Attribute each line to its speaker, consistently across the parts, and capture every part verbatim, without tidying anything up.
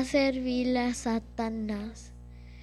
Speaker 1: servirle a Satanás.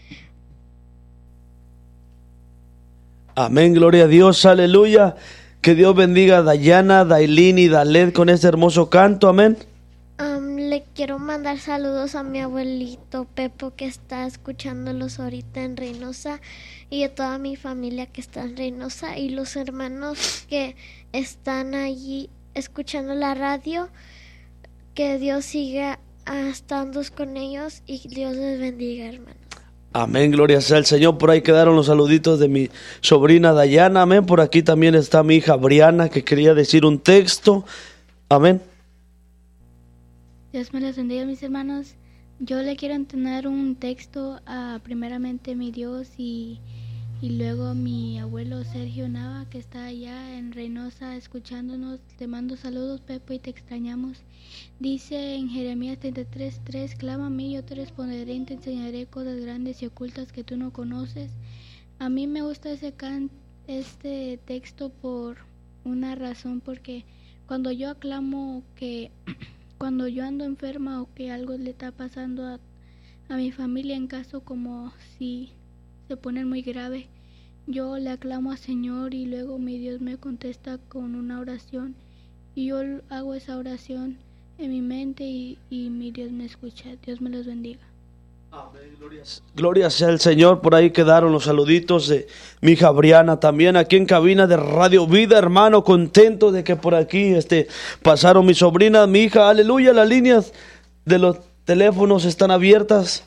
Speaker 2: Amén, gloria a Dios, aleluya. Que Dios bendiga a Dayana, Dailín y Dalet con este hermoso canto, amén.
Speaker 1: Um, le quiero mandar saludos a mi abuelito Pepo, que está escuchándolos ahorita en Reynosa, y a toda mi familia que está en Reynosa, y los hermanos que están allí escuchando la radio. Que Dios siga estando con ellos y Dios les bendiga, hermano.
Speaker 2: Amén, gloria sea al Señor. Por ahí quedaron los saluditos de mi sobrina Dayana, amén. Por aquí también está mi hija Briana, que quería decir un texto, amén.
Speaker 3: Dios me los bendiga, mis hermanos. Yo le quiero entonar un texto a primeramente mi Dios y, y luego a mi abuelo Sergio Nava, que está allá en Reynosa escuchándonos. Te mando saludos, Pepo, y te extrañamos. Dice en Jeremías treinta y tres, tres, clama a mí, yo te responderé y te enseñaré cosas grandes y ocultas que tú no conoces. A mí me gusta ese can, este texto por una razón, porque cuando yo aclamo que cuando yo ando enferma o que algo le está pasando a, a mi familia, en caso como si se ponen muy grave, yo le aclamo al Señor y luego mi Dios me contesta con una oración y yo hago esa oración en mi mente y, y mi Dios me escucha. Dios me los bendiga.
Speaker 2: Amén, gloria, gloria sea el Señor. Por ahí quedaron los saluditos de mi hija Briana, también aquí en cabina de Radio Vida, hermano, contento de que por aquí este, pasaron mis sobrinas, mi hija, aleluya. Las líneas de los teléfonos están abiertas.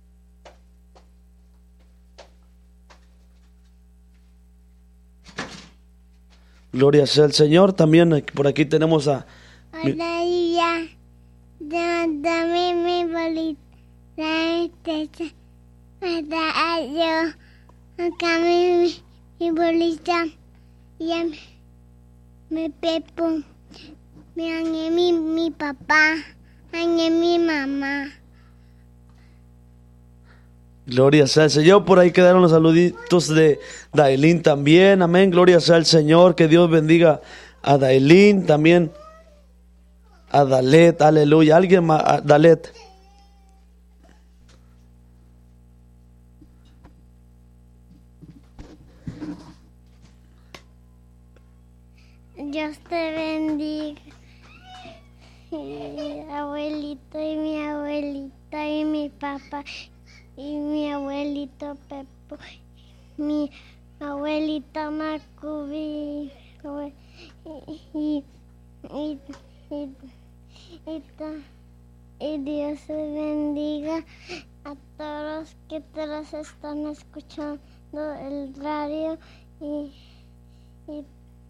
Speaker 2: Gloria sea el Señor. También por aquí tenemos a
Speaker 4: Aleluya, dame mi bolita, yo, acá mi, mi bolita, y a mi, mi Pepo, me añé mi, mi papá, añé mi mamá.
Speaker 2: Gloria sea al Señor. Por ahí quedaron los saluditos de Dailín también, amén, gloria sea al Señor. Que Dios bendiga a Dailín también. A Dalet, aleluya. Alguien más, a Dalet.
Speaker 4: Dios te bendiga, mi abuelito y mi abuelita y mi papá y mi abuelito Pepo, mi abuelita Macubi y, y, y, y Y, y Dios te bendiga a todos los que te los están escuchando el radio y, y,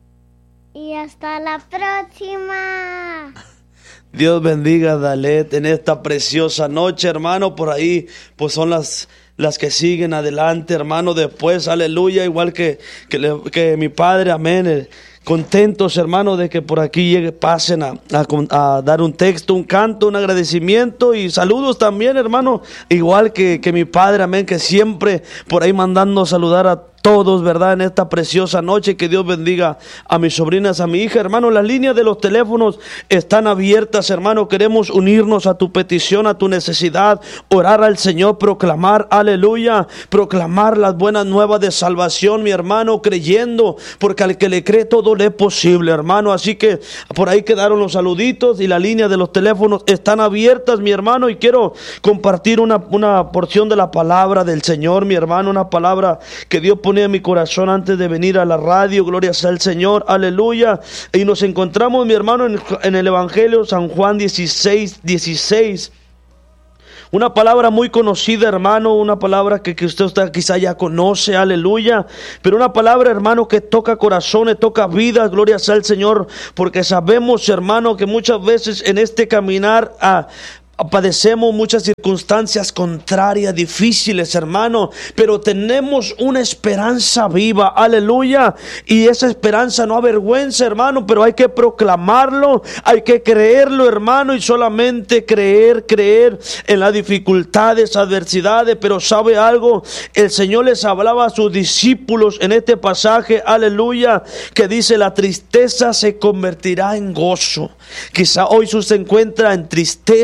Speaker 4: y hasta la próxima.
Speaker 2: Dios bendiga a Dalet en esta preciosa noche, hermano. Por ahí pues son las las que siguen adelante, hermano, después, aleluya, igual que, que, le, que mi padre, amén. Eh, Contentos, hermanos, de que por aquí llegue, pasen a, a, a dar un texto, un canto, un agradecimiento y saludos también, hermano, igual que, que mi padre, amén, que siempre por ahí mandando saludar a todos, ¿verdad? En esta preciosa noche, que Dios bendiga a mis sobrinas, a mi hija, hermano. Las líneas de los teléfonos están abiertas, hermano. Queremos unirnos a tu petición, a tu necesidad, orar al Señor, proclamar, aleluya, proclamar las buenas nuevas de salvación, mi hermano, creyendo, porque al que le cree todo le es posible, hermano. Así que por ahí quedaron los saluditos y las líneas de los teléfonos están abiertas, mi hermano, y quiero compartir una, una porción de la palabra del Señor, mi hermano, una palabra que Dios ponía en mi corazón antes de venir a la radio. Gloria sea el Señor, aleluya. Y nos encontramos, mi hermano, en, en el Evangelio San Juan dieciséis, dieciséis. Una palabra muy conocida, hermano, una palabra que, que usted, usted quizá ya conoce, aleluya. Pero una palabra, hermano, que toca corazones, toca vidas, gloria sea el Señor. Porque sabemos, hermano, que muchas veces en este caminar a padecemos muchas circunstancias contrarias, difíciles, hermano, pero tenemos una esperanza viva, aleluya, y esa esperanza no avergüenza, hermano, pero hay que proclamarlo, hay que creerlo, hermano, y solamente creer, creer en las dificultades, adversidades. Pero ¿sabe algo? El Señor les hablaba a sus discípulos en este pasaje, aleluya, que dice: la tristeza se convertirá en gozo. Quizá hoy usted se encuentra en tristeza,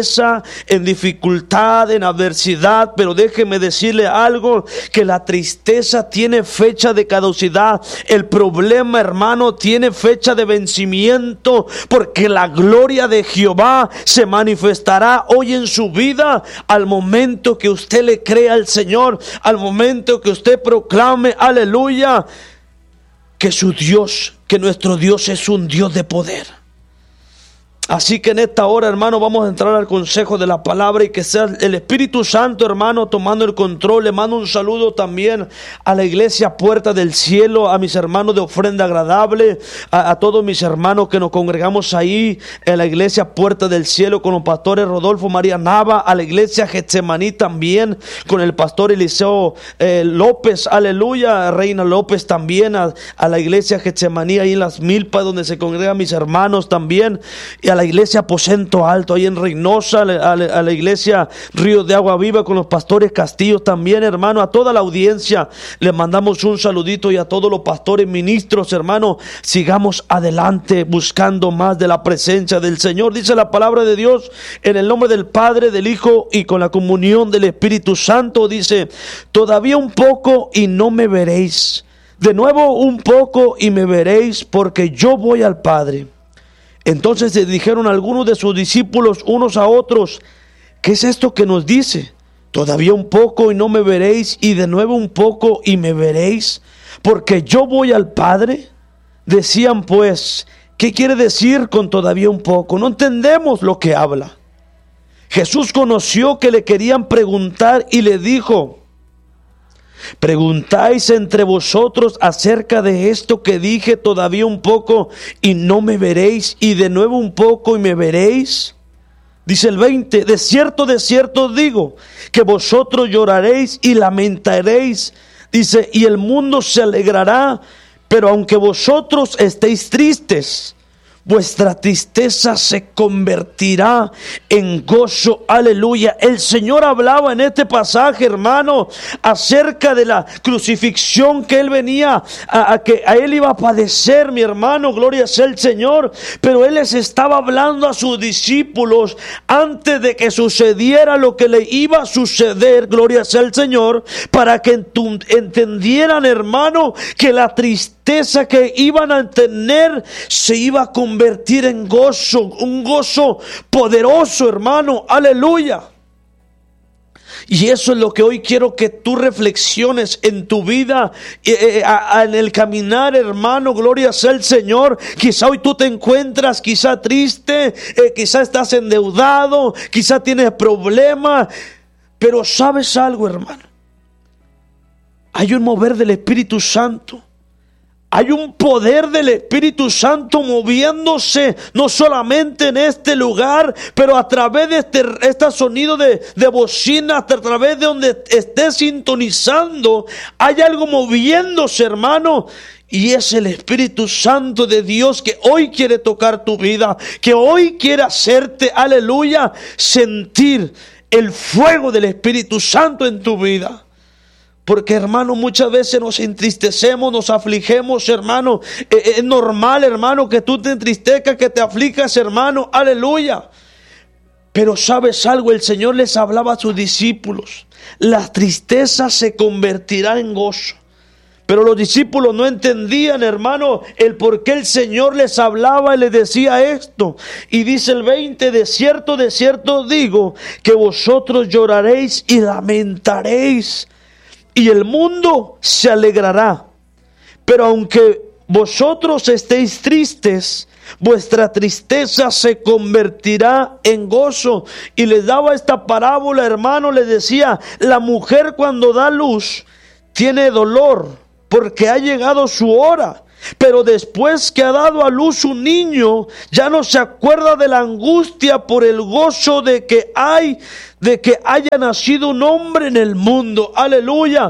Speaker 2: en dificultad, en adversidad, pero déjeme decirle algo, que la tristeza tiene fecha de caducidad. El problema, hermano, tiene fecha de vencimiento, porque la gloria de Jehová se manifestará hoy en su vida al momento que usted le crea al Señor, al momento que usted proclame, aleluya, que su Dios, que nuestro Dios es un Dios de poder. Así que en esta hora, hermano, vamos a entrar al consejo de la palabra y que sea el Espíritu Santo, hermano, tomando el control. Le mando un saludo también a la iglesia Puerta del Cielo, a mis hermanos de ofrenda agradable, a, a todos mis hermanos que nos congregamos ahí en la iglesia Puerta del Cielo con los pastores Rodolfo María Nava, a la iglesia Getsemaní también con el pastor Eliseo eh, López, aleluya, Reina López también, a, a la iglesia Getsemaní ahí en Las Milpas donde se congregan mis hermanos también, y a la iglesia Aposento Alto ahí en Reynosa, a la, a la iglesia Río de Agua Viva con los pastores Castillos también, hermano. A toda la audiencia les mandamos un saludito, y a todos los pastores ministros, hermano, sigamos adelante buscando más de la presencia del Señor. Dice la palabra de Dios, en el nombre del Padre, del Hijo y con la comunión del Espíritu Santo, dice: todavía un poco y no me veréis, de nuevo un poco y me veréis, porque yo voy al Padre. Entonces se dijeron algunos de sus discípulos unos a otros: ¿qué es esto que nos dice? Todavía un poco y no me veréis, y de nuevo un poco y me veréis, porque yo voy al Padre. Decían pues: ¿qué quiere decir con todavía un poco? No entendemos lo que habla. Jesús conoció que le querían preguntar y le dijo: ¿preguntáis entre vosotros acerca de esto que dije, todavía un poco y no me veréis, y de nuevo un poco y me veréis? Dice el veinte: de cierto, de cierto digo, que vosotros lloraréis y lamentaréis. Dice: y el mundo se alegrará, pero aunque vosotros estéis tristes, vuestra tristeza se convertirá en gozo. Aleluya. El Señor hablaba en este pasaje, hermano, acerca de la crucifixión que Él venía, a, a que a Él iba a padecer, mi hermano, gloria sea el Señor. Pero Él les estaba hablando a sus discípulos antes de que sucediera lo que le iba a suceder, gloria sea el Señor, para que entendieran, hermano, que la tristeza que iban a tener se iba a convertir en gozo, un gozo poderoso, hermano, aleluya. Y eso es lo que hoy quiero que tú reflexiones en tu vida, eh, eh, a, a, en el caminar, hermano, gloria sea el Señor. Quizá hoy tú te encuentras quizá triste, eh, quizá estás endeudado, quizá tienes problemas, pero ¿sabes algo, hermano? Hay un mover del Espíritu Santo. Hay un poder del Espíritu Santo moviéndose no solamente en este lugar, pero a través de este, este sonido de, de bocina, a través de donde estés sintonizando, hay algo moviéndose, hermano. Y es el Espíritu Santo de Dios que hoy quiere tocar tu vida, que hoy quiere hacerte, aleluya, sentir el fuego del Espíritu Santo en tu vida. Porque, hermano, muchas veces nos entristecemos, nos afligemos, hermano. Eh, es normal, hermano, que tú te entristezcas, que te aflijas, hermano. Aleluya. Pero ¿sabes algo? El Señor les hablaba a sus discípulos. La tristeza se convertirá en gozo. Pero los discípulos no entendían, hermano, el por qué el Señor les hablaba y les decía esto. Y dice el veinte: de cierto, de cierto digo, que vosotros lloraréis y lamentaréis, y el mundo se alegrará. Pero aunque vosotros estéis tristes, vuestra tristeza se convertirá en gozo. Y les daba esta parábola, hermano, les decía: la mujer cuando da luz tiene dolor porque ha llegado su hora. Pero después que ha dado a luz un niño, ya no se acuerda de la angustia por el gozo de que hay, de que haya nacido un hombre en el mundo. Aleluya.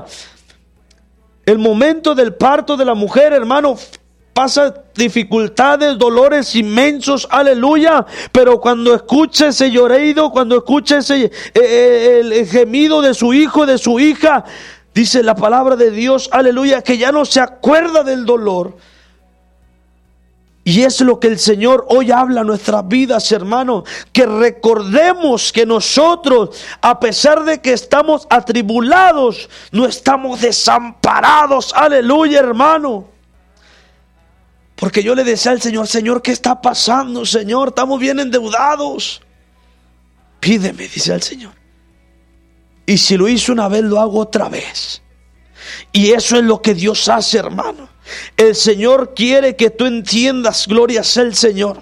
Speaker 2: El momento del parto de la mujer, hermano, pasa dificultades, dolores inmensos, aleluya. Pero cuando escucha ese llorido, cuando escucha ese eh, el, el gemido de su hijo, de su hija, dice la palabra de Dios, aleluya, que ya no se acuerda del dolor. Y es lo que el Señor hoy habla a nuestras vidas, hermano. Que recordemos que nosotros, a pesar de que estamos atribulados, no estamos desamparados. Aleluya, hermano. Porque yo le decía al Señor, Señor, ¿qué está pasando, Señor? Estamos bien endeudados. Pídeme, dice el Señor. Y si lo hizo una vez, lo hago otra vez. Y eso es lo que Dios hace, hermano. El Señor quiere que tú entiendas, gloria sea el Señor,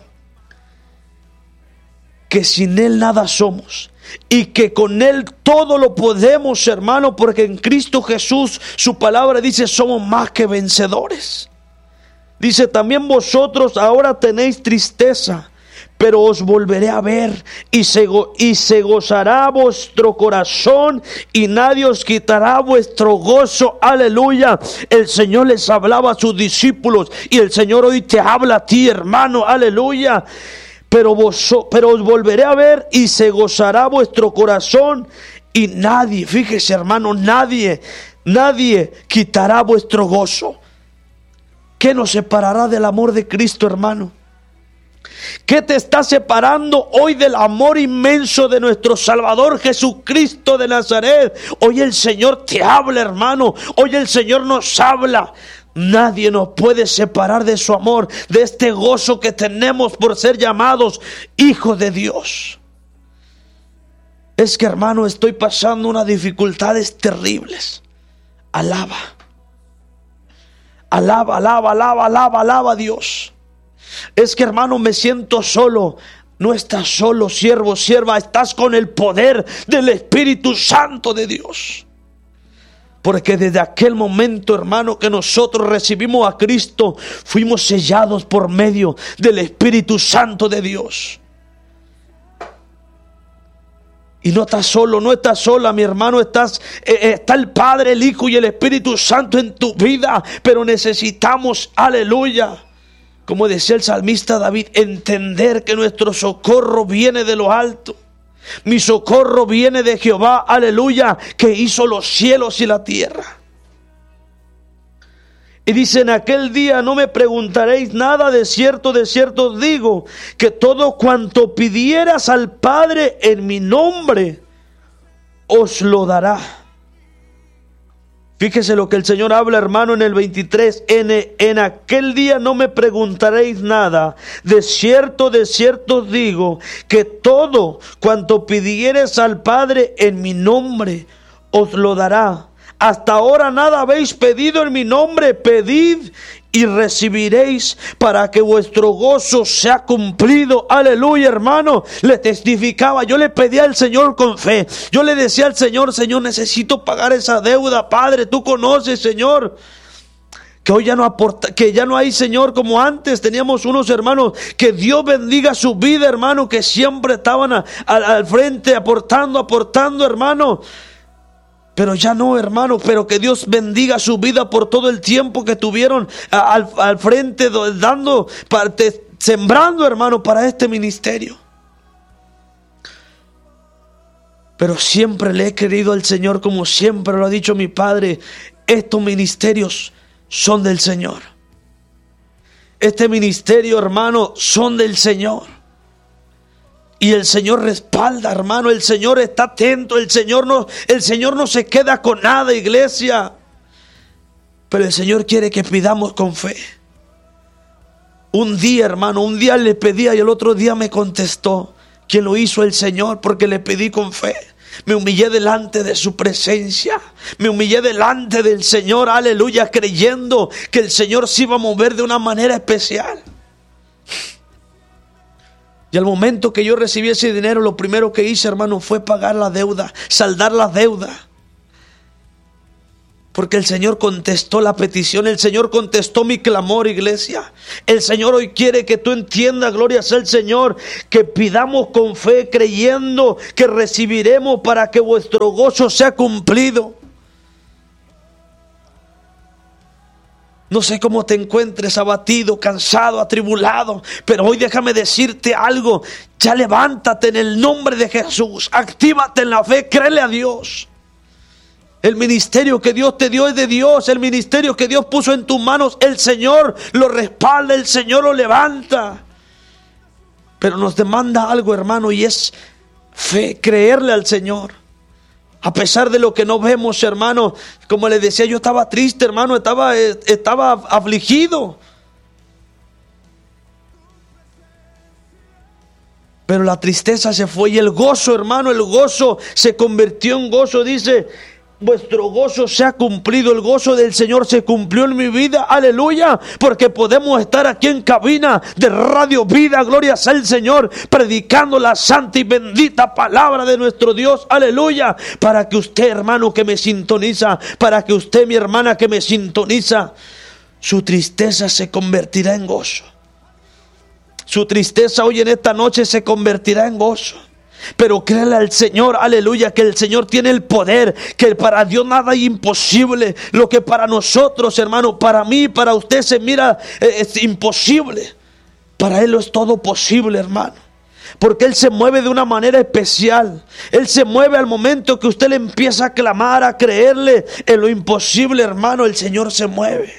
Speaker 2: que sin Él nada somos. Y que con Él todo lo podemos, hermano. Porque en Cristo Jesús, su palabra dice, somos más que vencedores. Dice, también vosotros ahora tenéis tristeza, pero os volveré a ver y se, go- y se gozará vuestro corazón y nadie os quitará vuestro gozo. Aleluya. El Señor les hablaba a sus discípulos y el Señor hoy te habla a ti, hermano. Aleluya. Pero, vos, pero os volveré a ver y se gozará vuestro corazón y nadie, fíjese, hermano, nadie, nadie quitará vuestro gozo. ¿Qué nos separará del amor de Cristo, hermano? ¿Qué te está separando hoy del amor inmenso de nuestro Salvador Jesucristo de Nazaret? Hoy el Señor te habla, hermano. Hoy el Señor nos habla. Nadie nos puede separar de su amor, de este gozo que tenemos por ser llamados hijos de Dios. Es que, hermano, estoy pasando unas dificultades terribles. Alaba. Alaba, alaba, alaba, alaba, alaba a Dios. Es que, hermano, me siento solo. No estás solo, siervo, sierva. Estás con el poder del Espíritu Santo de Dios. Porque desde aquel momento, hermano, que nosotros recibimos a Cristo, fuimos sellados por medio del Espíritu Santo de Dios. Y no estás solo, no estás sola, mi hermano. Estás, eh, está el Padre, el Hijo y el Espíritu Santo en tu vida. Pero necesitamos, aleluya, como decía el salmista David, entender que nuestro socorro viene de lo alto. Mi socorro viene de Jehová, aleluya, que hizo los cielos y la tierra. Y dice, en aquel día no me preguntaréis nada, de cierto, de cierto os digo, que todo cuanto pidieras al Padre en mi nombre, os lo dará. Fíjese lo que el Señor habla, hermano, en el veintitrés. En, en aquel día no me preguntaréis nada. De cierto, de cierto os digo, que todo cuanto pidieres al Padre en mi nombre, os lo dará. Hasta ahora nada habéis pedido en mi nombre. Pedid y recibiréis para que vuestro gozo sea cumplido. Aleluya, hermano. Le testificaba, yo le pedía al Señor con fe. Yo le decía al Señor, Señor, necesito pagar esa deuda. Padre, tú conoces, Señor, que hoy ya no aporta, que ya no hay, Señor, como antes. Teníamos unos hermanos, que Dios bendiga su vida, hermano, que siempre estaban a, a, al frente, aportando, aportando, hermano. Pero ya no, hermano, pero que Dios bendiga su vida por todo el tiempo que tuvieron al, al frente, dando, parte, sembrando, hermano, para este ministerio. Pero siempre le he querido al Señor, como siempre lo ha dicho mi Padre, estos ministerios son del Señor. Este ministerio, hermano, son del Señor. Y el Señor respalda, hermano. El Señor está atento. El Señor no, el Señor no se queda con nada, iglesia. Pero el Señor quiere que pidamos con fe. Un día, hermano, un día le pedía y el otro día me contestó. ¿Quién lo hizo? El Señor, porque le pedí con fe. Me humillé delante de su presencia. Me humillé delante del Señor, aleluya, creyendo que el Señor se iba a mover de una manera especial. Y al momento que yo recibí ese dinero, lo primero que hice, hermano, fue pagar la deuda, saldar la deuda. Porque el Señor contestó la petición, el Señor contestó mi clamor, iglesia. El Señor hoy quiere que tú entiendas, gloria sea el Señor, que pidamos con fe, creyendo que recibiremos para que vuestro gozo sea cumplido. No sé cómo te encuentres, abatido, cansado, atribulado, pero hoy déjame decirte algo. Ya levántate en el nombre de Jesús, actívate en la fe, créele a Dios. El ministerio que Dios te dio es de Dios. El ministerio que Dios puso en tus manos, el Señor lo respalda, el Señor lo levanta. Pero nos demanda algo, hermano, y es fe, creerle al Señor. A pesar de lo que no vemos, hermano, como les decía, yo estaba triste, hermano, estaba, estaba afligido. Pero la tristeza se fue y el gozo, hermano, el gozo se convirtió en gozo. Dice, vuestro gozo se ha cumplido, el gozo del Señor se cumplió en mi vida, aleluya, porque podemos estar aquí en cabina de Radio Vida, gloria sea el Señor, predicando la santa y bendita palabra de nuestro Dios, aleluya, para que usted, hermano, que me sintoniza, para que usted, mi hermana, que me sintoniza, su tristeza se convertirá en gozo. Su tristeza hoy en esta noche se convertirá en gozo. Pero créale al Señor, aleluya, que el Señor tiene el poder, que para Dios nada es imposible. Lo que para nosotros, hermano, para mí, para usted se mira eh, es imposible, para Él es todo posible, hermano. Porque Él se mueve de una manera especial. Él se mueve al momento que usted le empieza a clamar, a creerle en lo imposible, hermano, el Señor se mueve.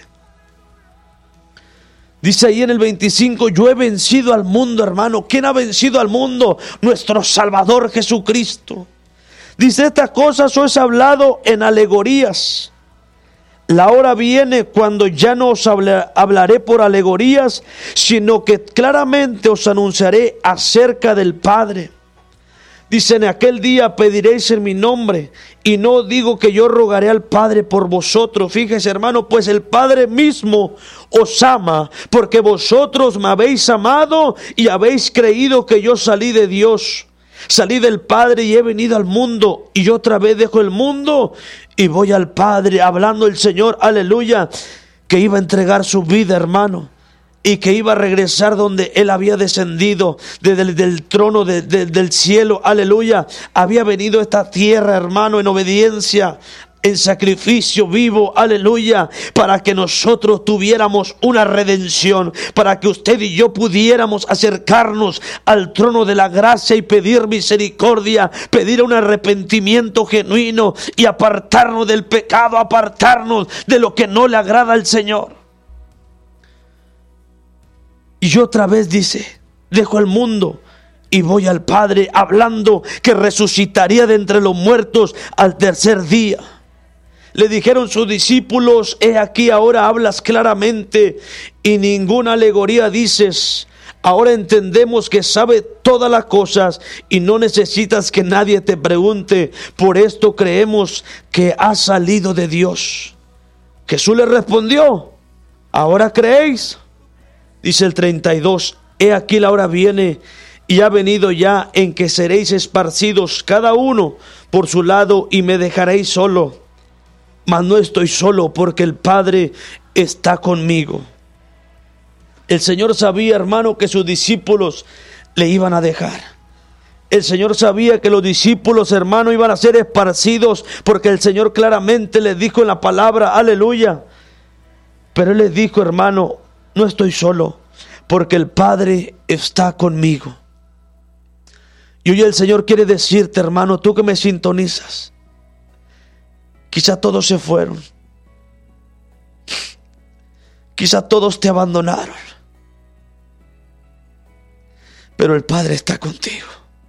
Speaker 2: Dice ahí en el veinticinco, yo he vencido al mundo, hermano. ¿Quién ha vencido al mundo? Nuestro Salvador Jesucristo. Dice, estas cosas os he hablado en alegorías. La hora viene cuando ya no os habla, hablaré por alegorías, sino que claramente os anunciaré acerca del Padre. Dice, en aquel día pediréis en mi nombre, y no digo que yo rogaré al Padre por vosotros. Fíjese, hermano, pues el Padre mismo os ama, porque vosotros me habéis amado y habéis creído que yo salí de Dios. Salí del Padre y he venido al mundo, y yo otra vez dejo el mundo y voy al Padre. Hablando el Señor, aleluya, que iba a entregar su vida, hermano, y que iba a regresar donde Él había descendido desde el del trono de, de, del cielo, aleluya. Había venido a esta tierra, hermano, en obediencia, en sacrificio vivo, aleluya, para que nosotros tuviéramos una redención, para que usted y yo pudiéramos acercarnos al trono de la gracia y pedir misericordia, pedir un arrepentimiento genuino y apartarnos del pecado, apartarnos de lo que no le agrada al Señor. Y yo otra vez dice, dejo el mundo y voy al Padre, hablando que resucitaría de entre los muertos al tercer día. Le dijeron sus discípulos, he aquí ahora hablas claramente y ninguna alegoría dices. Ahora entendemos que sabe todas las cosas y no necesitas que nadie te pregunte. Por esto creemos que has salido de Dios. Jesús le respondió, ¿ahora creéis? Dice el treinta y dos, he aquí la hora viene y ha venido ya en que seréis esparcidos cada uno por su lado y me dejaréis solo. Mas no estoy solo porque el Padre está conmigo. El Señor sabía, hermano, que sus discípulos le iban a dejar. El Señor sabía que los discípulos, hermano, iban a ser esparcidos, porque el Señor claramente les dijo en la palabra, aleluya. Pero Él les dijo, hermano, no estoy solo, porque el Padre está conmigo. Y hoy el Señor quiere decirte, hermano, tú que me sintonizas, quizá todos se fueron, quizá todos te abandonaron, pero el Padre está contigo.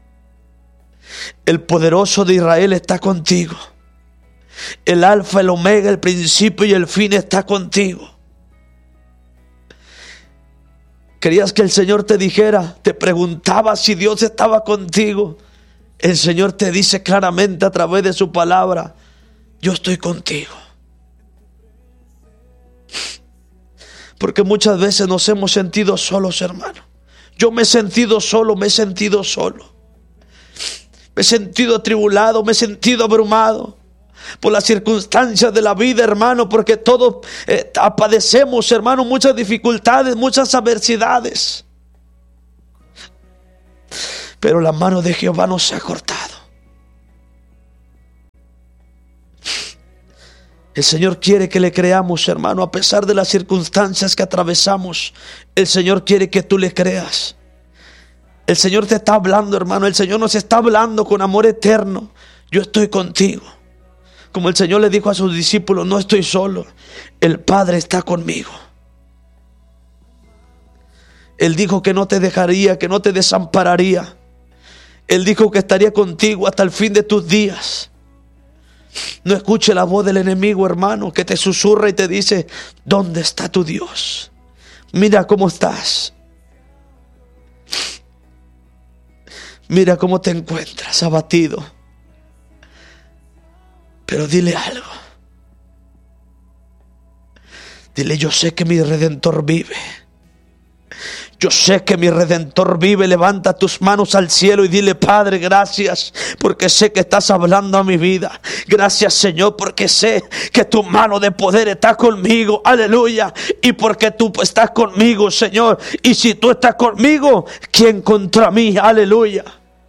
Speaker 2: El poderoso de Israel está contigo. El alfa, el omega, el principio y el fin está contigo. Querías que el Señor te dijera, te preguntaba si Dios estaba contigo. El Señor te dice claramente a través de su palabra, yo estoy contigo. Porque muchas veces nos hemos sentido solos, hermano. Yo me he sentido solo, me he sentido solo. Me he sentido atribulado, me he sentido abrumado por las circunstancias de la vida, hermano, porque todos eh, padecemos, hermano, muchas dificultades, muchas adversidades. Pero la mano de Jehová no se ha cortado. El Señor quiere que le creamos, hermano, a pesar de las circunstancias que atravesamos. El Señor quiere que tú le creas. El Señor te está hablando, hermano. El Señor nos está hablando con amor eterno. Yo estoy contigo. Como el Señor le dijo a sus discípulos, no estoy solo, el Padre está conmigo. Él dijo que no te dejaría, que no te desampararía. Él dijo que estaría contigo hasta el fin de tus días. No escuche la voz del enemigo, hermano, que te susurra y te dice, ¿dónde está tu Dios? Mira cómo estás. Mira cómo te encuentras abatido. Pero dile algo. Dile, yo sé que mi Redentor vive. Yo sé que mi Redentor vive. Levanta tus manos al cielo y dile, Padre, gracias, porque sé que estás hablando a mi vida. Gracias, Señor, porque sé que tu mano de poder está conmigo. Aleluya. Y porque tú estás conmigo, Señor. Y si tú estás conmigo, ¿quién contra mí? Aleluya.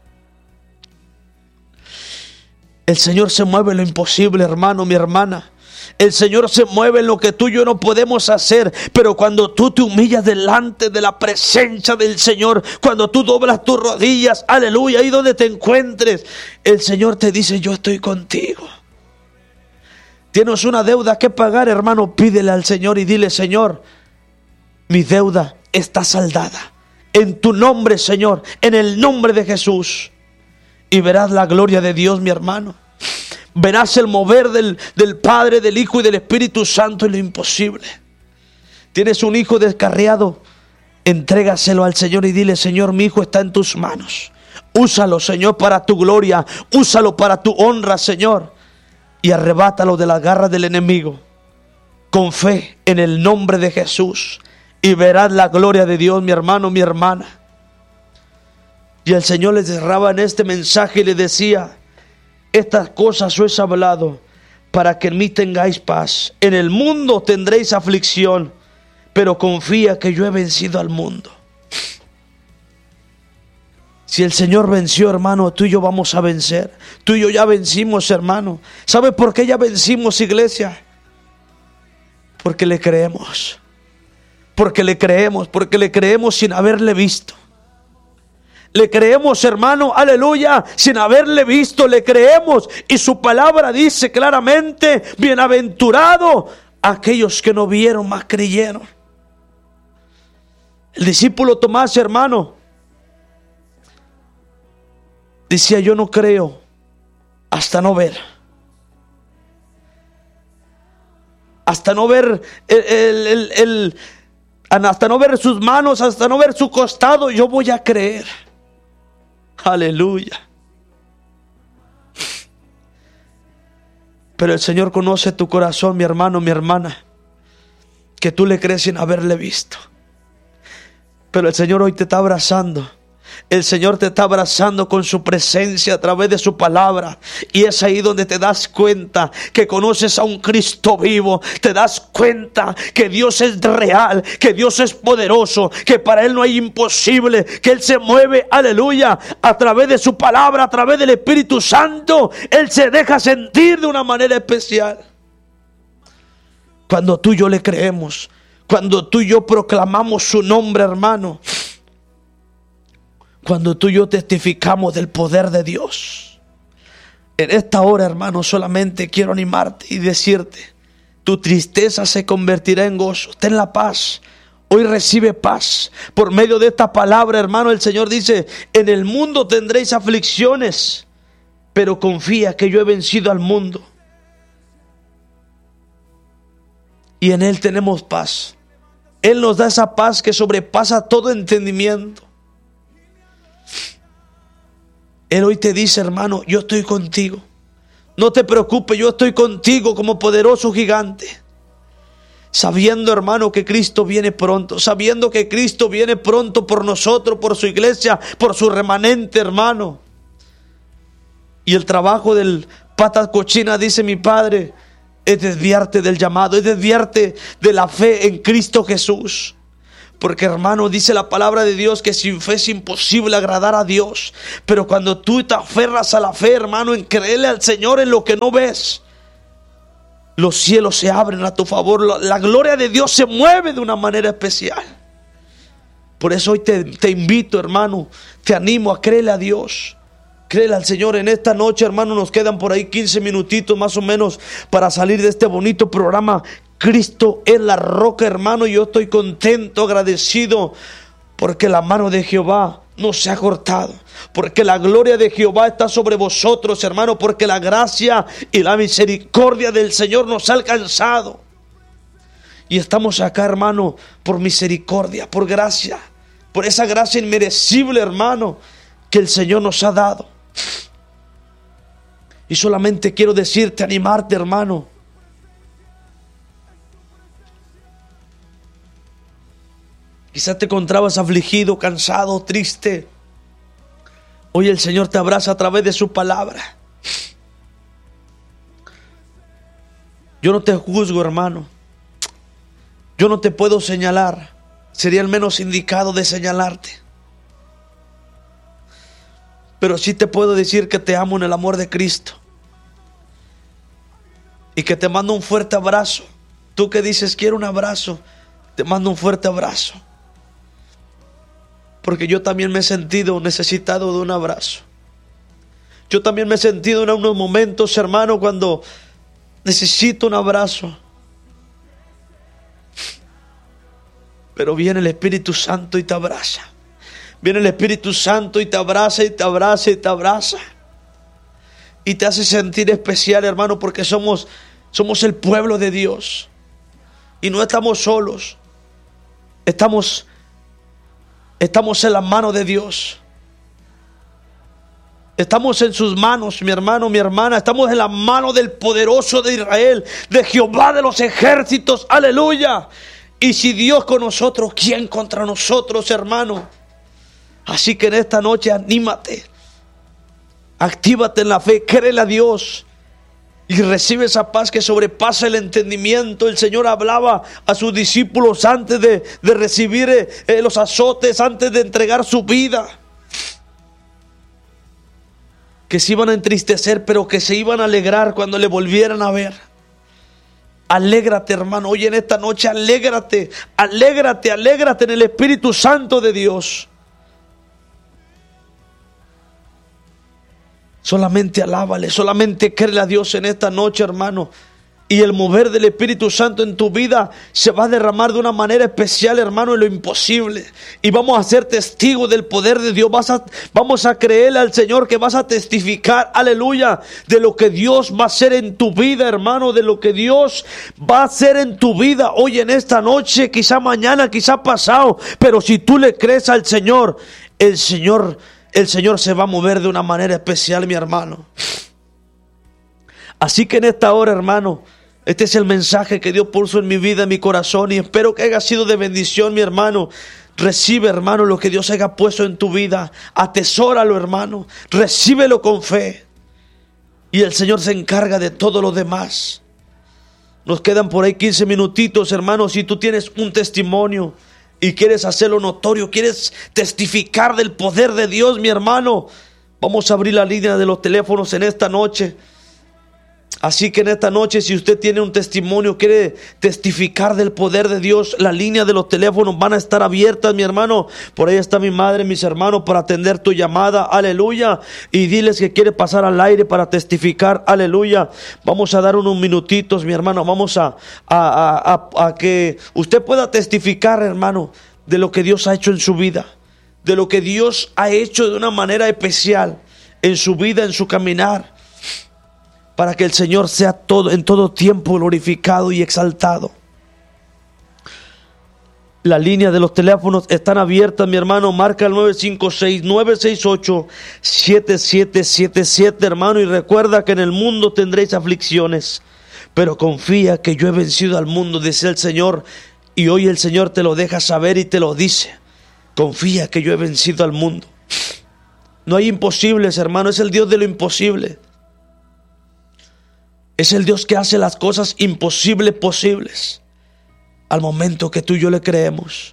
Speaker 2: El Señor se mueve en lo imposible, hermano, mi hermana. El Señor se mueve en lo que tú y yo no podemos hacer. Pero cuando tú te humillas delante de la presencia del Señor, cuando tú doblas tus rodillas, aleluya, ahí donde te encuentres, el Señor te dice, yo estoy contigo. Tienes una deuda que pagar, hermano, pídele al Señor y dile, Señor, mi deuda está saldada. En tu nombre, Señor, en el nombre de Jesús. Y verás la gloria de Dios, mi hermano. Verás el mover del, del Padre, del Hijo y del Espíritu Santo en lo imposible. Tienes un hijo descarriado, entrégaselo al Señor y dile, Señor, mi hijo está en tus manos. Úsalo, Señor, para tu gloria. Úsalo para tu honra, Señor. Y arrebátalo de las garras del enemigo. Con fe en el nombre de Jesús. Y verás la gloria de Dios, mi hermano, mi hermana. Y el Señor les cerraba en este mensaje y le decía, estas cosas os he hablado para que en mí tengáis paz. En el mundo tendréis aflicción, pero confía que yo he vencido al mundo. Si el Señor venció, hermano, tú y yo vamos a vencer. Tú y yo ya vencimos, hermano. ¿Sabe por qué ya vencimos, iglesia? Porque le creemos. Porque le creemos, porque le creemos sin haberle visto. Le creemos, hermano, aleluya, sin haberle visto, le creemos. Y su palabra dice claramente, bienaventurado aquellos que no vieron, mas creyeron. El discípulo Tomás, hermano, decía, yo no creo hasta no ver. Hasta no ver el, el, el, el, hasta no ver sus manos, hasta no ver su costado, yo voy a creer. Aleluya. Pero el Señor conoce tu corazón, mi hermano, mi hermana, que tú le crees sin haberle visto. Pero el Señor hoy te está abrazando. El Señor te está abrazando con su presencia a través de su palabra. Y es ahí donde te das cuenta que conoces a un Cristo vivo. Te das cuenta que Dios es real, que Dios es poderoso, que para Él no hay imposible, que Él se mueve, aleluya, a través de su palabra, a través del Espíritu Santo. Él se deja sentir de una manera especial. Cuando tú y yo le creemos, cuando tú y yo proclamamos su nombre, hermano, cuando tú y yo testificamos del poder de Dios. En esta hora, hermano, solamente quiero animarte y decirte, tu tristeza se convertirá en gozo. Ten la paz. Hoy recibe paz. Por medio de esta palabra, hermano, el Señor dice, en el mundo tendréis aflicciones, pero confía que yo he vencido al mundo. Y en Él tenemos paz. Él nos da esa paz que sobrepasa todo entendimiento. Él hoy te dice, hermano, yo estoy contigo. No te preocupes, yo estoy contigo como poderoso gigante. Sabiendo, hermano, que Cristo viene pronto. Sabiendo que Cristo viene pronto por nosotros, por su iglesia, por su remanente, hermano. Y el trabajo del patas cochinas, dice mi padre, es desviarte del llamado, es desviarte de la fe en Cristo Jesús. Porque, hermano, dice la palabra de Dios que sin fe es imposible agradar a Dios. Pero cuando tú te aferras a la fe, hermano, en creerle al Señor en lo que no ves, los cielos se abren a tu favor. La, la gloria de Dios se mueve de una manera especial. Por eso hoy te, te invito, hermano, te animo a creerle a Dios. Créele al Señor en esta noche, hermano. Nos quedan por ahí quince minutitos más o menos para salir de este bonito programa. Cristo es la roca, hermano. Yo estoy contento, agradecido, porque la mano de Jehová no se ha cortado, porque la gloria de Jehová está sobre vosotros, hermano, porque la gracia y la misericordia del Señor nos ha alcanzado. Y estamos acá, hermano, por misericordia, por gracia, por esa gracia inmerecible, hermano, que el Señor nos ha dado. Y solamente quiero decirte, animarte, hermano. Quizás te encontrabas afligido, cansado, triste. Hoy el Señor te abraza a través de su palabra. Yo no te juzgo, hermano. Yo no te puedo señalar. Sería el menos indicado de señalarte. Pero sí te puedo decir que te amo en el amor de Cristo. Y que te mando un fuerte abrazo. Tú que dices quiero un abrazo, te mando un fuerte abrazo. Porque yo también me he sentido necesitado de un abrazo. Yo también me he sentido en unos momentos, hermano, cuando necesito un abrazo. Pero viene el Espíritu Santo y te abraza. Viene el Espíritu Santo y te abraza y te abraza y te abraza. Y te hace sentir especial, hermano, porque somos, somos el pueblo de Dios. Y no estamos solos. Estamos, estamos en la mano de Dios. Estamos en sus manos, mi hermano, mi hermana. Estamos en la mano del poderoso de Israel, de Jehová de los ejércitos. Aleluya. Y si Dios con nosotros, ¿quién contra nosotros, hermano? Así que en esta noche anímate, actívate en la fe, créele a Dios y recibe esa paz que sobrepasa el entendimiento. El Señor hablaba a sus discípulos antes de, de recibir eh, los azotes, antes de entregar su vida, que se iban a entristecer, pero que se iban a alegrar cuando le volvieran a ver. Alégrate, hermano, hoy en esta noche alégrate, alégrate, alégrate en el Espíritu Santo de Dios. Solamente alábale, solamente créele a Dios en esta noche, hermano. Y el mover del Espíritu Santo en tu vida se va a derramar de una manera especial, hermano, en lo imposible. Y vamos a ser testigos del poder de Dios. Vas a, vamos a creerle al Señor que vas a testificar, aleluya, de lo que Dios va a hacer en tu vida, hermano. De lo que Dios va a hacer en tu vida hoy en esta noche, quizá mañana, quizá pasado. Pero si tú le crees al Señor, el Señor, el Señor se va a mover de una manera especial, mi hermano. Así que en esta hora, hermano, este es el mensaje que Dios puso en mi vida, en mi corazón, y espero que haya sido de bendición, mi hermano. Recibe, hermano, lo que Dios haya puesto en tu vida. Atesóralo, hermano. Recíbelo con fe. Y el Señor se encarga de todo lo demás. Nos quedan por ahí quince minutitos, hermano. Si tú tienes un testimonio y quieres hacerlo notorio, quieres testificar del poder de Dios, mi hermano, vamos a abrir la línea de los teléfonos en esta noche. Así que en esta noche, si usted tiene un testimonio, quiere testificar del poder de Dios, la línea de los teléfonos van a estar abiertas, mi hermano. Por ahí está mi madre, mis hermanos, para atender tu llamada, aleluya. Y diles que quiere pasar al aire para testificar, aleluya. Vamos a dar unos minutitos, mi hermano. Vamos a, a, a, a, a que usted pueda testificar, hermano, de lo que Dios ha hecho en su vida, de lo que Dios ha hecho de una manera especial en su vida, en su caminar, para que el Señor sea todo, en todo tiempo glorificado y exaltado. La línea de los teléfonos están abiertas, mi hermano. Marca el nueve cinco seis, nueve seis ocho, siete siete siete siete, hermano. Y recuerda que en el mundo tendréis aflicciones, pero confía que yo he vencido al mundo, dice el Señor. Y hoy el Señor te lo deja saber y te lo dice. Confía que yo he vencido al mundo. No hay imposibles, hermano. Es el Dios de lo imposible. Es el Dios que hace las cosas imposibles posibles al momento que tú y yo le creemos.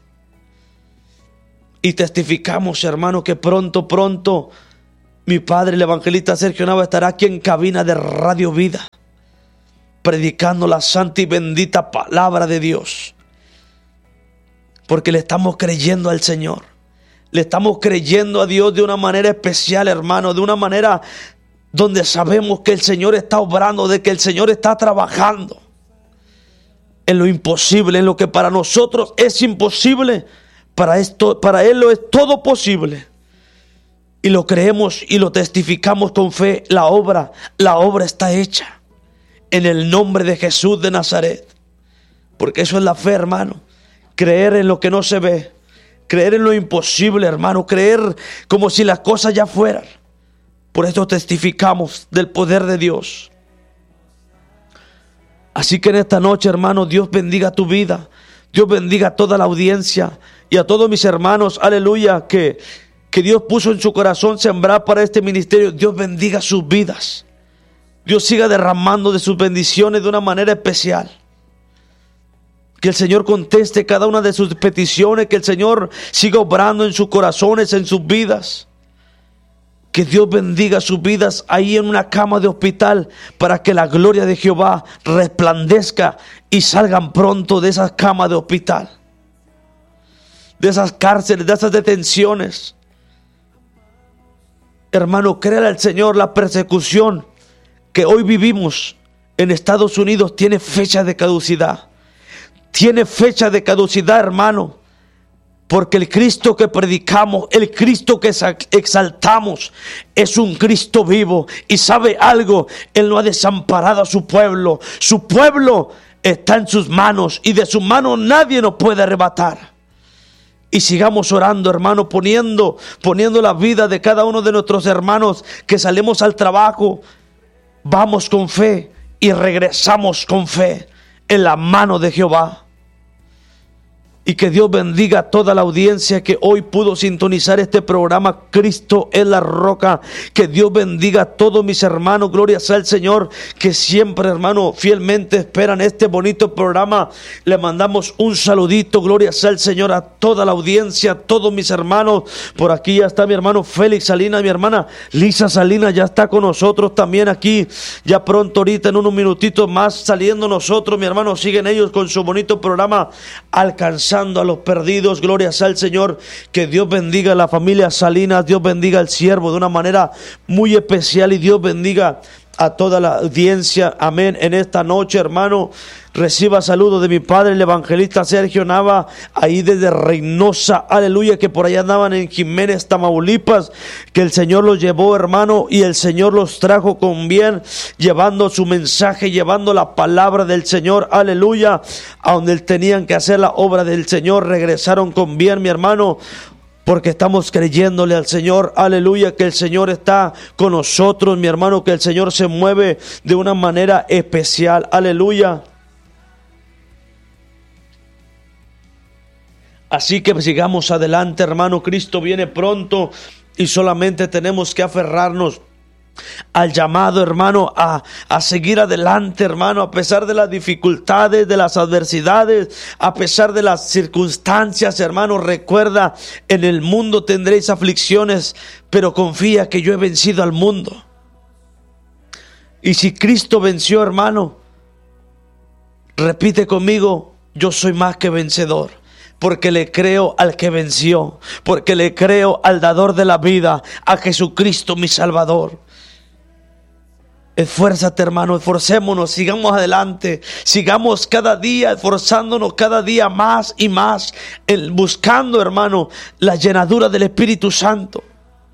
Speaker 2: Y testificamos, hermano, que pronto, pronto mi padre, el evangelista Sergio Nava, estará aquí en cabina de Radio Vida, predicando la santa y bendita palabra de Dios. Porque le estamos creyendo al Señor. Le estamos creyendo a Dios de una manera especial, hermano, de una manera donde sabemos que el Señor está obrando, de que el Señor está trabajando en lo imposible, en lo que para nosotros es imposible, para esto, para Él lo es todo posible. Y lo creemos y lo testificamos con fe. La obra, la obra está hecha en el nombre de Jesús de Nazaret. Porque eso es la fe, hermano. Creer en lo que no se ve. Creer en lo imposible, hermano. Creer como si las cosas ya fueran. Por eso testificamos del poder de Dios. Así que en esta noche, hermano, Dios bendiga tu vida. Dios bendiga a toda la audiencia y a todos mis hermanos, aleluya, que, que Dios puso en su corazón sembrar para este ministerio. Dios bendiga sus vidas. Dios siga derramando de sus bendiciones de una manera especial. Que el Señor conteste cada una de sus peticiones. Que el Señor siga obrando en sus corazones, en sus vidas. Que Dios bendiga sus vidas ahí en una cama de hospital, para que la gloria de Jehová resplandezca y salgan pronto de esas camas de hospital, de esas cárceles, de esas detenciones. Hermano, créale al Señor, la persecución que hoy vivimos en Estados Unidos tiene fecha de caducidad. Tiene fecha de caducidad, hermano. Porque el Cristo que predicamos, el Cristo que exaltamos, es un Cristo vivo. Y sabe algo, Él no ha desamparado a su pueblo. Su pueblo está en sus manos y de sus manos nadie nos puede arrebatar. Y sigamos orando, hermano, poniendo, poniendo la vida de cada uno de nuestros hermanos que salimos al trabajo. Vamos con fe y regresamos con fe en la mano de Jehová. Y que Dios bendiga a toda la audiencia que hoy pudo sintonizar este programa Cristo es la roca. Que Dios bendiga a todos mis hermanos, gloria sea al Señor, que siempre, hermano, fielmente esperan este bonito programa. Le mandamos un saludito, gloria sea al Señor, a toda la audiencia, a todos mis hermanos. Por aquí ya está mi hermano Félix Salinas, mi hermana Lisa Salinas ya está con nosotros también aquí. Ya pronto, ahorita en unos minutitos más saliendo nosotros, mi hermano, siguen ellos con su bonito programa Alcanzando a los perdidos, gloria sea al Señor. Que Dios bendiga a la familia Salinas, Dios bendiga al siervo de una manera muy especial y Dios bendiga a toda la audiencia, amén. En esta noche, hermano, reciba saludos de mi padre, el evangelista Sergio Nava, ahí desde Reynosa, aleluya, que por allá andaban en Jiménez, Tamaulipas, que el Señor los llevó, hermano, y el Señor los trajo con bien, llevando su mensaje, llevando la palabra del Señor, aleluya, a donde tenían que hacer la obra del Señor. Regresaron con bien, mi hermano, porque estamos creyéndole al Señor, aleluya, que el Señor está con nosotros, mi hermano, que el Señor se mueve de una manera especial, aleluya. Así que sigamos adelante, hermano, Cristo viene pronto y solamente tenemos que aferrarnos al llamado, hermano, a, a seguir adelante, hermano, a pesar de las dificultades, de las adversidades, a pesar de las circunstancias, hermano. Recuerda, en el mundo tendréis aflicciones, pero confía que yo he vencido al mundo. Y si Cristo venció, hermano, repite conmigo: yo soy más que vencedor. Porque le creo al que venció, porque le creo al dador de la vida, a Jesucristo mi Salvador. Esfuérzate, hermano, esforcémonos, sigamos adelante, sigamos cada día esforzándonos cada día más y más, buscando, hermano, la llenadura del Espíritu Santo.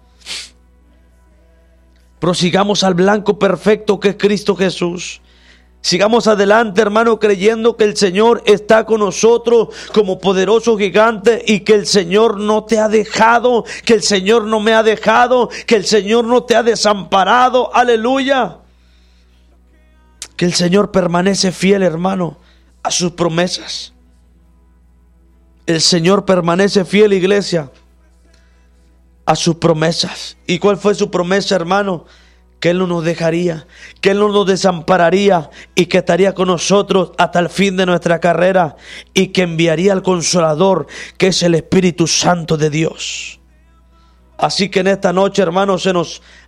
Speaker 2: Prosigamos al blanco perfecto que es Cristo Jesús. Sigamos adelante, hermano, creyendo que el Señor está con nosotros como poderoso gigante y que el Señor no te ha dejado, que el Señor no me ha dejado, que el Señor no te ha desamparado. Aleluya. Que el Señor permanece fiel, hermano, a sus promesas. El Señor permanece fiel, iglesia, a sus promesas. ¿Y cuál fue su promesa, hermano? Que Él no nos dejaría, que Él no nos desampararía y que estaría con nosotros hasta el fin de nuestra carrera y que enviaría al Consolador, que es el Espíritu Santo de Dios. Así que en esta noche, hermanos, se nos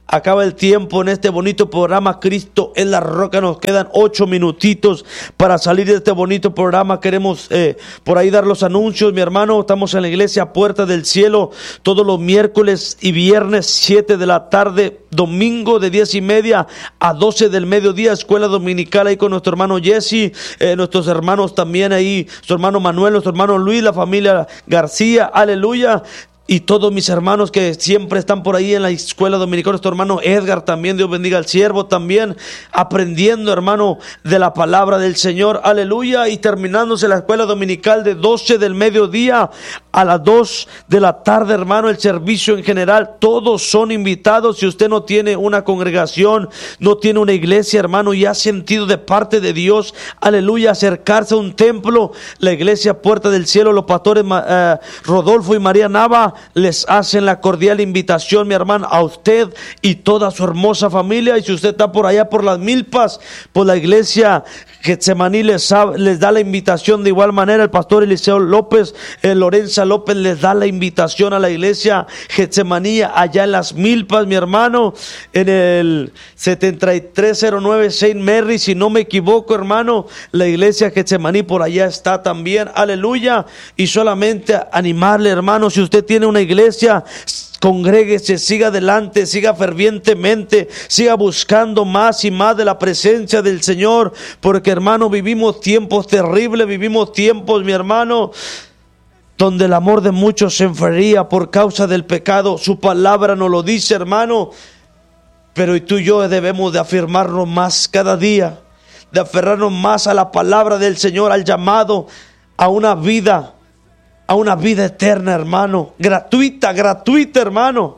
Speaker 2: acaba el tiempo en este bonito programa Cristo es la Roca. Nos quedan ocho minutitos para salir de este bonito programa. Queremos eh, por ahí dar los anuncios, mi hermano. Estamos en la iglesia Puerta del Cielo todos los miércoles y viernes, siete de la tarde, domingo de diez y media a doce del mediodía, escuela dominical ahí con nuestro hermano Jesse, eh, nuestros hermanos también ahí, su hermano Manuel, nuestro hermano Luis, la familia García, aleluya. Y todos mis hermanos que siempre están por ahí en la escuela dominical, nuestro hermano Edgar también, Dios bendiga al siervo también, aprendiendo, hermano, de la palabra del Señor, aleluya. Y terminándose la escuela dominical de doce del mediodía a las dos de la tarde, hermano, el servicio en general, todos son invitados. Si usted no tiene una congregación, no tiene una iglesia, hermano, y ha sentido de parte de Dios, aleluya, acercarse a un templo, la iglesia Puerta del Cielo, los pastores eh, Rodolfo y María Nava les hacen la cordial invitación, mi hermano, a usted y toda su hermosa familia. Y si usted está por allá por las milpas, pues la iglesia Getsemaní les, les da la invitación de igual manera. El pastor Eliseo López, eh, Lorenza López les da la invitación a la iglesia Getsemaní allá en las milpas, mi hermano, en el setenta y tres cero nueve Saint Mary, si no me equivoco, hermano, la iglesia Getsemaní por allá está también, aleluya. Y solamente animarle, hermano, si usted tiene una iglesia, congréguese, siga adelante, siga fervientemente, siga buscando más y más de la presencia del Señor, porque, hermano, vivimos tiempos terribles, vivimos tiempos, mi hermano, donde el amor de muchos se enfría por causa del pecado. Su palabra nos lo dice, hermano, pero y tú y yo debemos de afirmarnos más cada día, de aferrarnos más a la palabra del Señor, al llamado a una vida, a una vida eterna, hermano, gratuita, gratuita, hermano.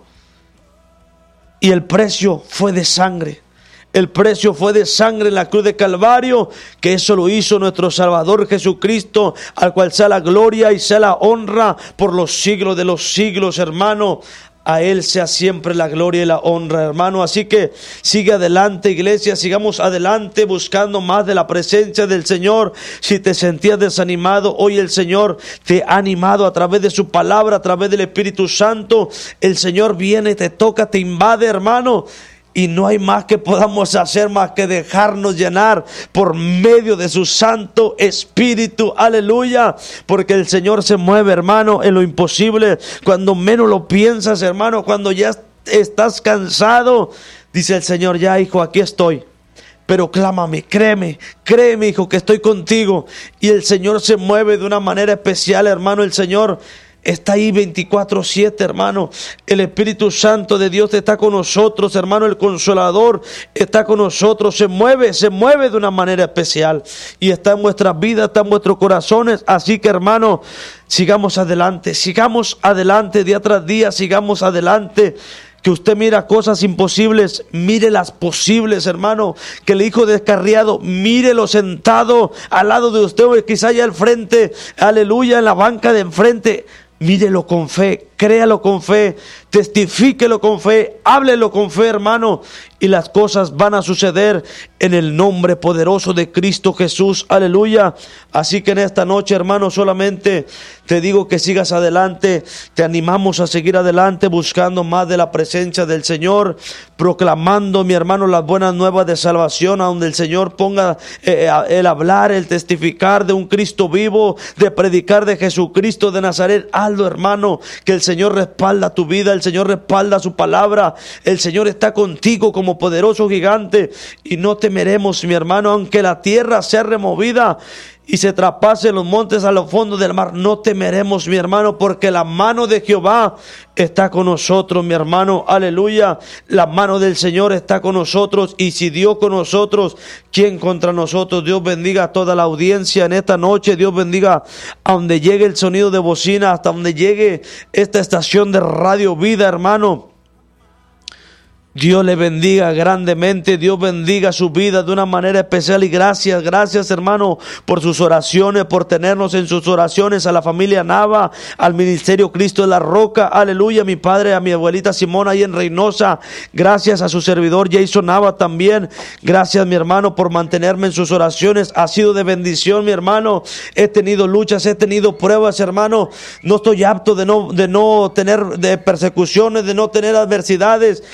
Speaker 2: Y el precio fue de sangre. El precio fue de sangre en la cruz de Calvario, que eso lo hizo nuestro Salvador Jesucristo, al cual sea la gloria y sea la honra por los siglos de los siglos, hermano. A Él sea siempre la gloria y la honra, hermano. Así que sigue adelante, iglesia, sigamos adelante buscando más de la presencia del Señor. Si te sentías desanimado, hoy el Señor te ha animado a través de su palabra, a través del Espíritu Santo. El Señor viene, te toca, te invade, hermano. Y no hay más que podamos hacer más que dejarnos llenar por medio de su Santo Espíritu. Aleluya. Porque el Señor se mueve, hermano, en lo imposible. Cuando menos lo piensas, hermano, cuando ya estás cansado, dice el Señor, ya, hijo, aquí estoy. Pero clámame, créeme, créeme, hijo, que estoy contigo. Y el Señor se mueve de una manera especial, hermano. El Señor está ahí veinticuatro siete, hermano. El Espíritu Santo de Dios está con nosotros, hermano. El Consolador está con nosotros. Se mueve, se mueve de una manera especial. Y está en vuestras vidas, está en vuestros corazones. Así que, hermano, sigamos adelante. Sigamos adelante día tras día. Sigamos adelante. Que usted mira cosas imposibles, mire las posibles, hermano. Que el hijo descarriado, mírelo sentado al lado de usted, o quizá allá al frente, aleluya, en la banca de enfrente. Mírelo con fe, créalo con fe, testifíquelo con fe, háblelo con fe, hermano, y las cosas van a suceder en el nombre poderoso de Cristo Jesús, aleluya. Así que en esta noche, hermano, solamente te digo que sigas adelante, te animamos a seguir adelante buscando más de la presencia del Señor, proclamando, mi hermano, las buenas nuevas de salvación, a donde el Señor ponga eh, el hablar, el testificar de un Cristo vivo, de predicar de Jesucristo de Nazaret. Hazlo, hermano, que el Señor respalda tu vida, el Señor respalda su palabra, el Señor está contigo como poderoso gigante, y no temeremos, mi hermano, aunque la tierra sea removida y se traspase los montes a los fondos del mar, no temeremos, mi hermano, porque la mano de Jehová está con nosotros, mi hermano, aleluya. La mano del Señor está con nosotros, y si Dios con nosotros, ¿quién contra nosotros? Dios bendiga a toda la audiencia en esta noche. Dios bendiga a donde llegue el sonido de bocina, hasta donde llegue esta estación de Radio Vida, hermano. Dios le bendiga grandemente, Dios bendiga su vida de una manera especial, y gracias, gracias, hermano, por sus oraciones, por tenernos en sus oraciones, a la familia Nava, al Ministerio Cristo de la Roca, aleluya, a mi padre, a mi abuelita Simona ahí en Reynosa, gracias a su servidor Jason Nava también, gracias, mi hermano, por mantenerme en sus oraciones. Ha sido de bendición, mi hermano. He tenido luchas, he tenido pruebas, hermano. No estoy apto de no, de no tener de persecuciones, de no tener adversidades,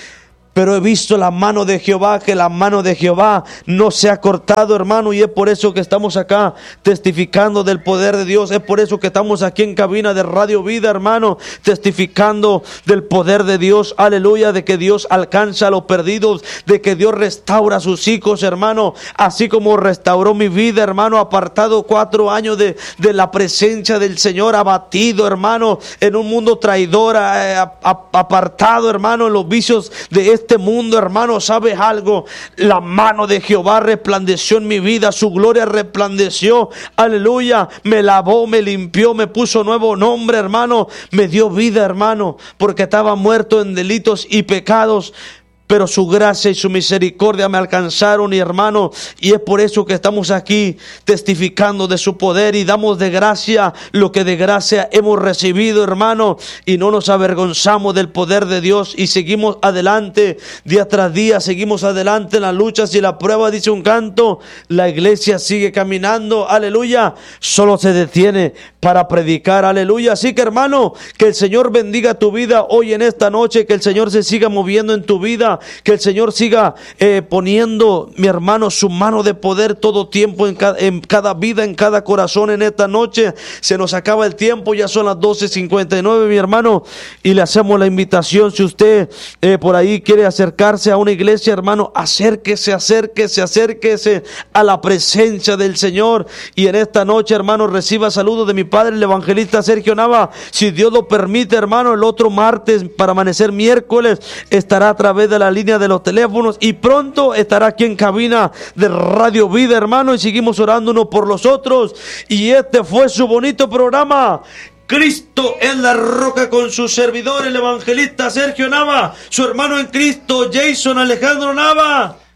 Speaker 2: Pero he visto la mano de Jehová, que la mano de Jehová no se ha cortado, hermano, y es por eso que estamos acá testificando del poder de Dios. Es por eso que estamos aquí en cabina de Radio Vida, hermano, testificando del poder de Dios, aleluya, de que Dios alcanza a los perdidos, de que Dios restaura a sus hijos, hermano, así como restauró mi vida, hermano, apartado cuatro años de, de la presencia del Señor, abatido, hermano, en un mundo traidor, eh, apartado, hermano, en los vicios de este mundo, hermano. ¿Sabes algo? La mano de Jehová resplandeció en mi vida, su gloria resplandeció, aleluya, me lavó, me limpió, me puso nuevo nombre, hermano, me dio vida, hermano, porque estaba muerto en delitos y pecados, pero su gracia y su misericordia me alcanzaron, y hermano, y es por eso que estamos aquí testificando de su poder y damos de gracia lo que de gracia hemos recibido, hermano, y no nos avergonzamos del poder de Dios y seguimos adelante día tras día, seguimos adelante en las luchas y la prueba. Dice un canto, la iglesia sigue caminando, aleluya, solo se detiene para predicar, aleluya. Así que, hermano, que el Señor bendiga tu vida hoy en esta noche, que el Señor se siga moviendo en tu vida, que el Señor siga eh, poniendo, mi hermano, su mano de poder todo tiempo en cada, en cada vida, en cada corazón en esta noche. Se nos acaba el tiempo, ya son las doce cincuenta y nueve, mi hermano, y le hacemos la invitación. Si usted eh, por ahí quiere acercarse a una iglesia, hermano, acérquese, acérquese, acérquese a la presencia del Señor. Y en esta noche, hermano, reciba saludos de mi padre, el evangelista Sergio Nava. Si Dios lo permite, hermano, el otro martes, para amanecer miércoles, estará a través de la línea de los teléfonos y pronto estará aquí en cabina de Radio Vida, hermano, y seguimos orando unos por los otros. Y este fue su bonito programa, Cristo es la roca, con su servidor, el evangelista Sergio Nava, su hermano en Cristo, Jason Alejandro Nava.